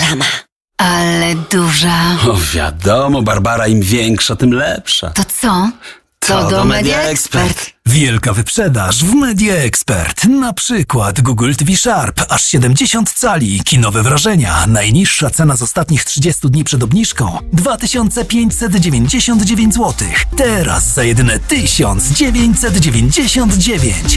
sama. Ale duża. O, wiadomo, Barbara, im większa, tym lepsza. To co? To do Media Expert. Wielka wyprzedaż w Media Expert. Na przykład Google TV Sharp, aż 70 cali, kinowe wrażenia. Najniższa cena z ostatnich 30 dni przed obniżką 2599 zł. Teraz za jedyne 1999.